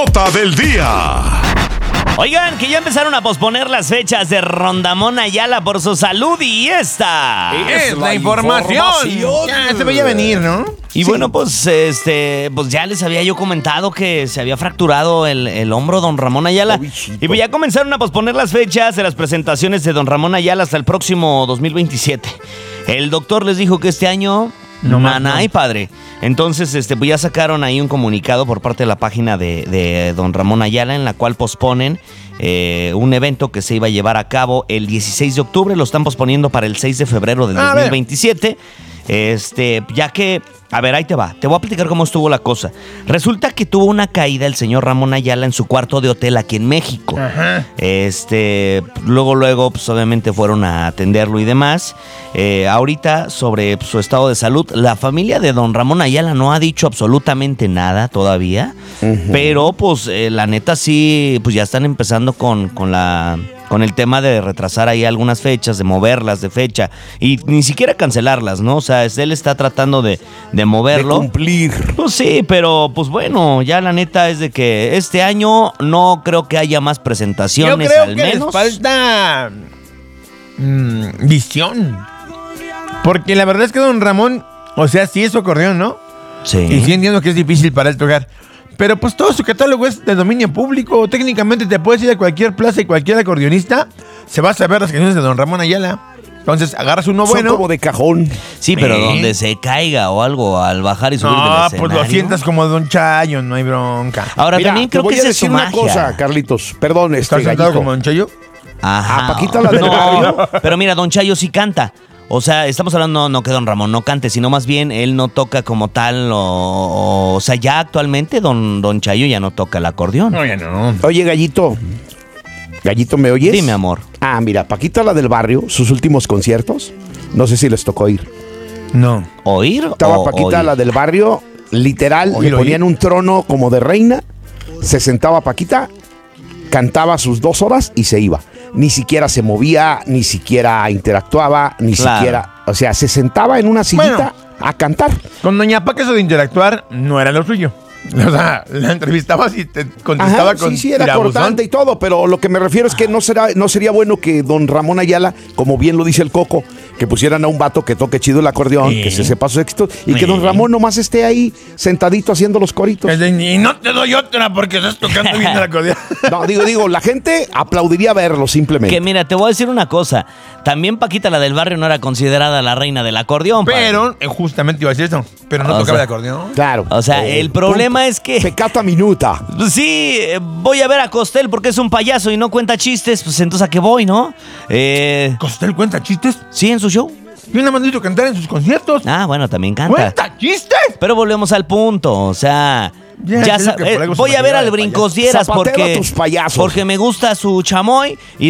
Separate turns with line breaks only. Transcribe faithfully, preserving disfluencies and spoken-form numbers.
Nota del día.
Oigan, que ya empezaron a posponer las fechas de Rondamón Ayala por su salud y esta
es la información. información.
Ya se veía venir, ¿no?
Y sí. Bueno, pues este, pues ya les había yo comentado que se había fracturado el, el hombro don Ramón Ayala. Oh, y pues ya comenzaron a posponer las fechas de las presentaciones de don Ramón Ayala hasta el próximo dos mil veintisiete. El doctor les dijo que este año no maná y padre. Entonces, este, pues ya sacaron ahí un comunicado por parte de la página de, de don Ramón Ayala en la cual posponen eh, un evento que se iba a llevar a cabo el dieciséis de octubre. Lo están posponiendo para el seis de febrero del dos mil veintisiete. Este, ya que, a ver, ahí te va. Te voy a platicar cómo estuvo la cosa. Resulta que tuvo una caída el señor Ramón Ayala en su cuarto de hotel aquí en México. Ajá. Este, luego, luego, pues obviamente fueron a atenderlo y demás. Eh, ahorita, sobre pues, su estado de salud, la familia de don Ramón Ayala no ha dicho absolutamente nada todavía. Uh-huh. Pero, pues, eh, la neta sí, pues ya están empezando con, con la... con el tema de retrasar ahí algunas fechas, de moverlas de fecha y ni siquiera cancelarlas, ¿no? O sea, él está tratando de, de moverlo.
De cumplir.
Pues sí, pero pues bueno, ya la neta es de que este año no creo que haya más presentaciones.
Yo creo
al
que
menos.
les falta mmm, visión. Porque la verdad es que don Ramón, o sea, sí es su acordeón, ¿no?
Sí.
Y sí entiendo que es difícil para él tocar. Pero pues todo su catálogo es de dominio público. Técnicamente te puedes ir a cualquier plaza y cualquier acordeonista se va a saber las canciones de don Ramón Ayala. Entonces agarras uno bueno.
Son como de cajón.
Sí, pero ¿Eh? donde se caiga o algo al bajar y subir
no,
del escenario.
Pues lo sientas como don Chayo, no hay bronca.
Ahora
Mira,
también creo
te voy
que
a
esa es su
decir una
magia.
cosa, Carlitos. Perdón, este
¿Estás sentado
gallito.
como don Chayo?
Ajá.
A Paquita la del
no,
barrio.
Pero mira, don Chayo sí canta. O sea, estamos hablando no, no que don Ramón no cante, sino más bien él no toca como tal. O, o, o sea, ya actualmente don, don Chayo ya no toca el acordeón.
No, ya no.
Oye, Gallito. Gallito, ¿me oyes?
Dime, amor.
Ah, mira, Paquita la del barrio, sus últimos conciertos, no sé si les tocó ir.
No.
¿Oír?
Estaba
o,
Paquita
oír?
la del barrio, literal,
Oír,
le ponían
oír.
un trono como de reina, se sentaba Paquita, cantaba sus dos horas y se iba. Ni siquiera se movía, ni siquiera interactuaba, ni
Claro.
siquiera... O sea, se sentaba en una sillita
Bueno.
a cantar.
Con doña Paca eso de interactuar no era lo suyo. O sea, la entrevistabas y te contestaba
Ajá,
con
sí, sí, era
tirabuzón.
cortante y todo, pero lo que me refiero es que no será, no sería bueno que don Ramón Ayala, como bien lo dice el Coco, que pusieran a un vato que toque chido el acordeón,
Sí.
que se sepa sus éxitos, y
Sí.
que don Ramón nomás esté ahí sentadito haciendo los coritos.
Y no te doy otra porque estás tocando bien el acordeón.
No, digo, digo, la gente aplaudiría verlo simplemente.
Que mira, te voy a decir una cosa. También Paquita la del barrio no era considerada la reina del acordeón.
Pero, eh, justamente iba a decir eso, pero no
O
tocaba
sea,
el acordeón.
Claro.
O sea,
Eh,
el problema es que...
Pecata minuta.
Pues sí, eh, voy a ver a Costel porque es un payaso y no cuenta chistes, pues entonces ¿a qué voy, no? Eh,
¿Costel cuenta chistes?
sí, en su show.
Yo nada más necesito cantar en sus conciertos.
Ah, bueno, también canta.
¿Cuenta chistes?
Pero volvemos al punto, o sea...
Ya,
Ya
sé
sa-
que por
eh,
algo se
voy a ver
maquillaba
al
de
Brincos Dieras
Zapatero a
porque,
tus payasos.
porque me gusta su chamoy y